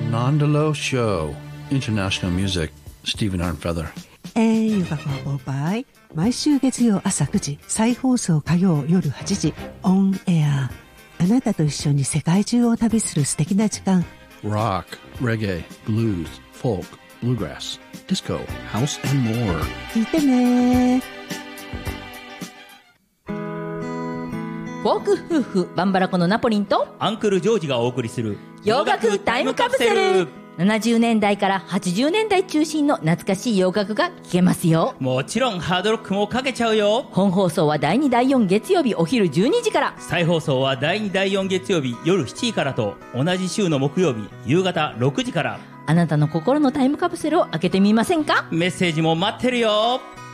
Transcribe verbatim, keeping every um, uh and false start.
Nondalo Show. International Music. Stephen Arnfeather. えー、ゆかこはぼうばい。毎週月曜朝くじ、再放送火曜夜はちじ、オンエア。あなたと一緒に世界中を旅する素敵な時間。 Rock, reggae, blues, folk, bluegrass, disco, house, and more. 聞いてね。 フォーク夫婦バンバラコのナポリンとアンクルジョージがお送りする洋楽タイムカプセル。ななじゅうねんだいからはちじゅうねんだい中心の懐かしい洋楽が聴けますよ。 もちろんハードロックもかけちゃうよ。 本放送はだいにだいよん月曜日お昼じゅうにじから、 再放送はだいにだいよん月曜日夜しちじからと、同じ週の木曜日夕方ろくじから。 あなたの心のタイムカプセルを開けてみませんか？ メッセージも待ってるよ。